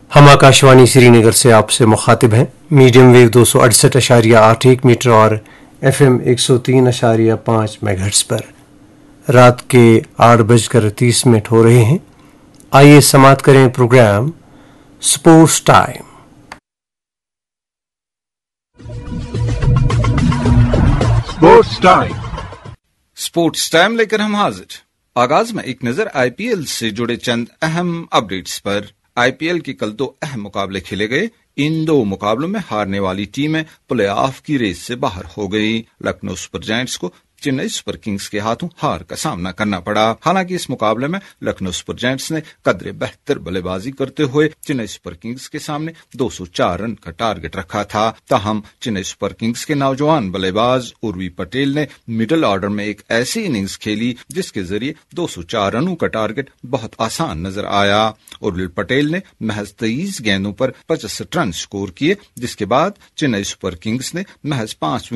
हम आकाशवाणी श्रीनगर से आपसे मुखातिब हैं। मीडियम वेव 268.81 मीटर और FM 103.5 मेगाहर्ट्ज पर रात के 8:30 हो रहे हैं। आइए समाप्त करें programme sports time. Sports time लेकर हम हाजिर। आगाज में एक नजर IPL से जुड़े चंद अहम अपडेट्स पर। IPL के कल 2 अहम मुकाबले खेले गए। इन 2 मुकाबलों में हारने वाली टीमें प्ले ऑफ की रेस से बाहर हो गई। लखनऊ सुपर जायंट्स को चेन्नई सुपर किंग्स के हाथों हार का सामना करना पड़ा। हालांकि इस मुकाबले में लखनऊ सुपर जायंट्स ने कदरे बेहतर बल्लेबाजी करते हुए चेन्नई सुपर किंग्स के सामने 204 रन का टारगेट रखा था। ताहम चेन्नई सुपर किंग्स के नौजवान बल्लेबाज उर्वी पटेल ने मिडिल ऑर्डर में एक ऐसी इनिंग्स खेली जिसके जरिए 204 रनों का टारगेट बहुत आसान नजर आया। उर्वी पटेल ने महज 23 गेंदों पर 65 रन स्कोर किए, जिसके बाद चेन्नई सुपर किंग्स ने महज 5